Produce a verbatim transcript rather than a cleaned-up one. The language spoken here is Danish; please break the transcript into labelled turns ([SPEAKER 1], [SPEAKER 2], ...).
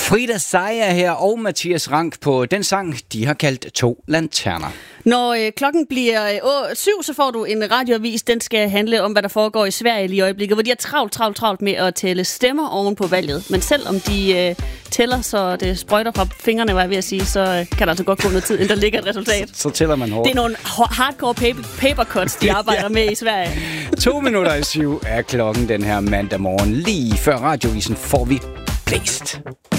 [SPEAKER 1] Frida Sejer her og Mathias Rank på den sang, de har kaldt To Lanterner.
[SPEAKER 2] Når øh, klokken bliver øh, syv, så får du en radioavis. Den skal handle om, hvad der foregår i Sverige lige i øjeblikket, hvor de har travlt, travlt, travlt med at tælle stemmer oven på valget. Men selvom de øh, tæller, så det sprøjter fra fingrene, var jeg ved at sige, så øh, kan der altså godt gå noget tid, inden der ligger et resultat.
[SPEAKER 1] Så, så tæller man hårdt.
[SPEAKER 2] Det er nogle hardcore paper, papercuts, de arbejder ja. med i Sverige.
[SPEAKER 1] To minutter i syv er klokken den her mandag morgen. Lige før radiovisen får vi blæst.